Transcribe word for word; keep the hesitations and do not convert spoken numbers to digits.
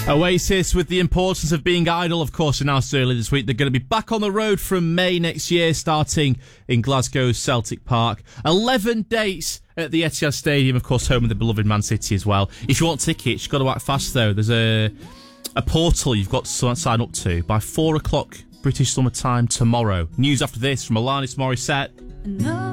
Oasis, with the importance of being idle, of course, announced earlier this week. They're going to be back on the road from May next year, starting in Glasgow's Celtic Park. eleven dates at the Etihad Stadium, of course, home of the beloved Man City as well. If you want tickets, you've got to act fast, though. There's a, a portal you've got to sign up to by four o'clock British Summer Time tomorrow. News after this from Alanis Morissette. No.